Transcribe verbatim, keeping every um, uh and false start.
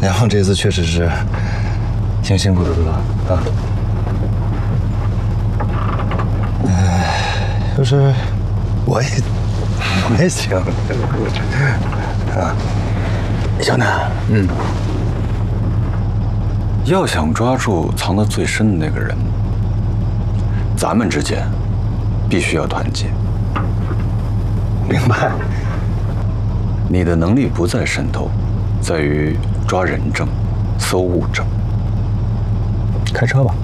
梁凤这次确实是挺辛苦的了啊。哎，就是我也我也行，啊， 小南，嗯，要想抓住藏得最深的那个人，咱们之间必须要团结。 明白。 你的能力不在渗透，在于抓人证、搜物证。 开车吧。